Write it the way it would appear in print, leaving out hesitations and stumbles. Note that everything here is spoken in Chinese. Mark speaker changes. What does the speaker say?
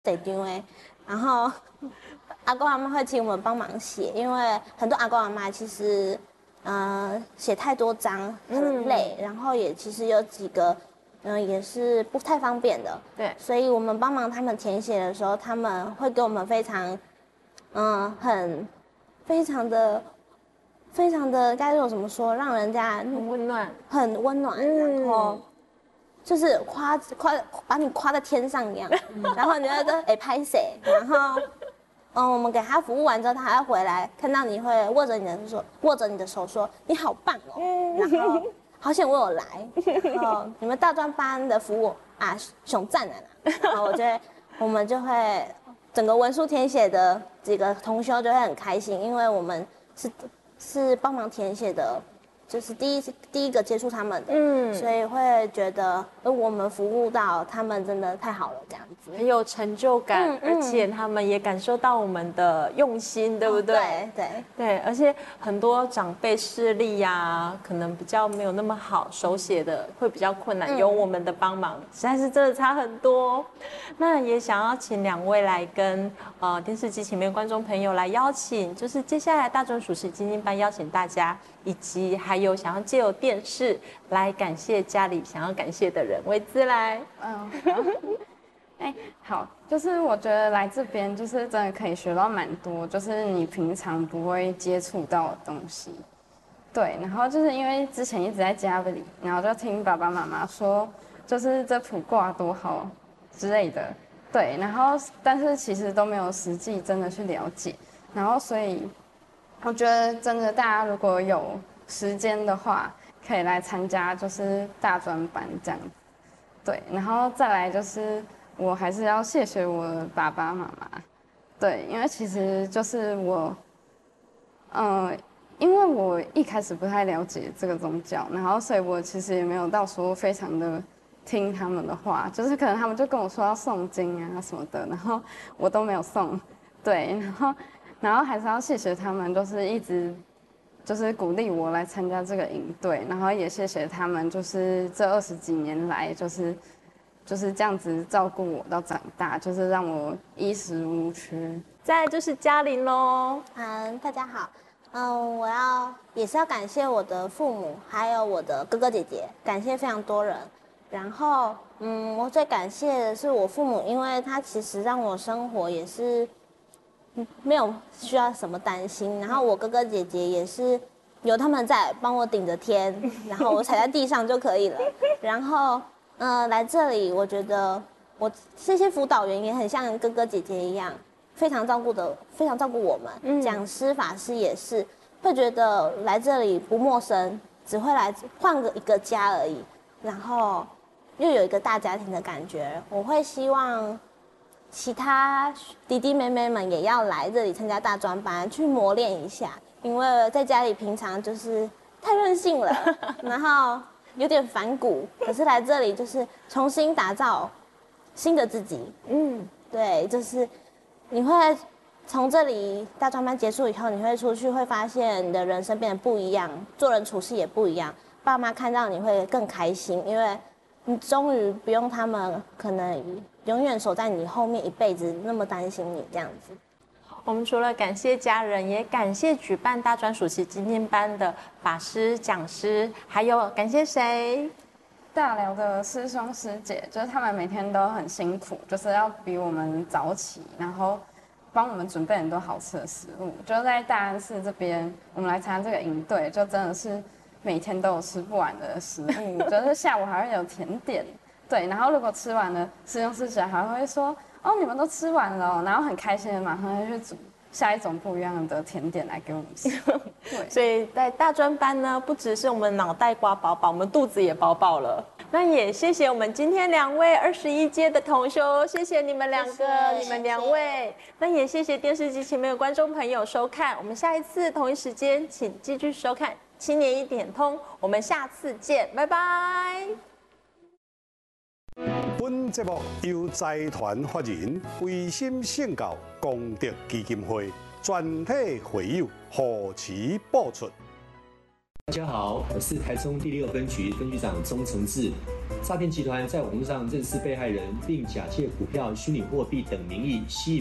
Speaker 1: 得丢哎，然后阿公阿妈会请我们帮忙写，因为很多阿公阿妈其实写太多张很累，然后也其实有几个也是不太方便的，
Speaker 2: 对，
Speaker 1: 所以我们帮忙他们填写的时候，他们会给我们非常非常的该用怎么说，让人家
Speaker 2: 很温暖，
Speaker 1: 很温暖，然后就是把你夸在天上一样，然后你觉得拍谁，然后我们给他服务完之后，他还要回来看到你会握着你的手说你好棒哦，然后好险我有来，然后你们大专班的服务啊熊赞了啦，然后我们就会整个文书填写的几个同修就会很开心，因为我们是帮忙填写的，就是第一个接触他们的，所以会觉得我们服务到他们真的太好了，这样子
Speaker 2: 很有成就感，而且他们也感受到我们的用心，对不对？
Speaker 1: 对，
Speaker 2: 而且很多长辈视力呀，可能比较没有那么好，手写的会比较困难，有我们的帮忙，实在是真的差很多。那也想要请2位来跟电视机前面观众朋友来邀请，就是接下来大专属实精英班邀请大家，以及还有想要借由电视来感谢家里想要感谢的人，维兹来。
Speaker 3: 好，就是我觉得来这边就是真的可以学到蛮多，就是你平常不会接触到的东西。对，然后就是因为之前一直在家里，然后就听爸爸妈妈说，就是这卜卦多好之类的。对，然后但是其实都没有实际真的去了解，然后所以我觉得真的大家如果有时间的话，可以来参加就是大专班这样子。对，然后再来就是我还是要谢谢我的爸爸妈妈。对，因为其实就是我，因为我一开始不太了解这个宗教，然后所以我其实也没有到说非常的听他们的话，就是可能他们就跟我说要诵经啊什么的，然后我都没有诵。对，然后还是要谢谢他们，就是一直就是鼓励我来参加这个营队，然后也谢谢他们，就是这20几年来就是这样子照顾我到长大，就是让我衣食无缺。
Speaker 2: 再来就是嘉玲喽，
Speaker 1: 大家好，我也是要感谢我的父母，还有我的哥哥姐姐，感谢非常多人。然后，我最感谢的是我父母，因为他其实让我生活也是没有需要什么担心。然后我哥哥姐姐也是有他们在帮我顶着天，然后我踩在地上就可以了。然后，来这里，我觉得我这些辅导员也很像哥哥姐姐一样，非常照顾我们。讲师法师也是会觉得来这里不陌生，只会来换一个家而已，然后又有一个大家庭的感觉。我会希望其他弟弟妹妹们也要来这里参加大专班，去磨练一下，因为在家里平常就是太任性了，然后有点反骨，可是来这里就是重新打造新的自己。对，就是你会从这里大专班结束以后，你会出去会发现你的人生变得不一样，做人处事也不一样。爸妈看到你会更开心，因为你终于不用他们可能永远守在你后面一辈子那么担心你这样子。
Speaker 2: 我们除了感谢家人，也感谢举办大专暑期精英班的法师、讲师，还有感谢谁？
Speaker 3: 大寮的师兄师姐，就是他们每天都很辛苦，就是要比我们早起，然后帮我们准备很多好吃的食物。就在大安市这边，我们来参加这个营队，就真的是每天都有吃不完的食物，就是下午还会有甜点。对，然后如果吃完了，师兄师姐还会说：“哦，你们都吃完了哦。”然后很开心的马上就去煮下一种不一样的甜点来给我们吃。对，
Speaker 2: 所以在大专班呢，不只是我们脑袋瓜饱饱，我们肚子也饱饱了。那也谢谢我们今天2位21届的同修，谢谢你们2个，你们2位。那也谢谢电视机前面的观众朋友收看，我们下一次同一时间请继续收看青年一点通，我们下次见，拜拜。
Speaker 4: 本节目由财团法人维心圣教功德基金会全体会友护持播出。
Speaker 5: 大家好，我是台中第6分局分局长钟承志。诈骗集团在网络上认识被害人，并假借股票、虚拟货币等名义吸引